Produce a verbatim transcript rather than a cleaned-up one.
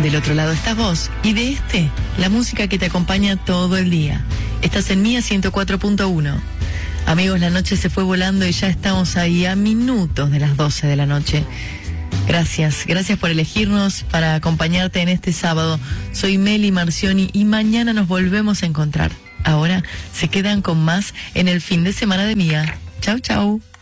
Del otro lado estás vos. Y de este, la música que te acompaña todo el día. Estás en Mía ciento cuatro punto uno. Amigos, la noche se fue volando y ya estamos ahí a minutos de las doce de la noche. Gracias, gracias por elegirnos para acompañarte en este sábado. Soy Meli Marcioni y mañana nos volvemos a encontrar. Ahora se quedan con más en el fin de semana de Mía. Chau, chau.